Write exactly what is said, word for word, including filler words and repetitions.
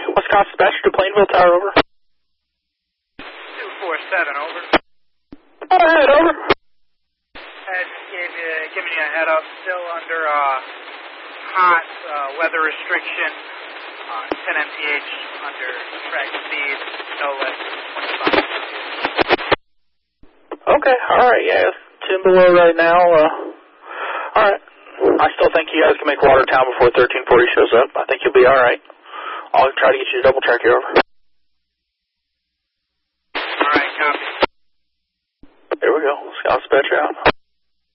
Wisconsin Dispatch to Plainville Tower, over. two four seven, over. Go ahead, over. I just gave you, giving you a head up, still under uh, hot uh, weather restriction, uh, ten M P H under track speed, no less than twenty-five. Okay, alright, yeah, it's ten below right now. Uh, alright. I still think you guys can make Watertown before thirteen forty shows up. I think you'll be alright. I'll try to get you to double check you over. Alright, copy. There we go. Scout Dispatch out.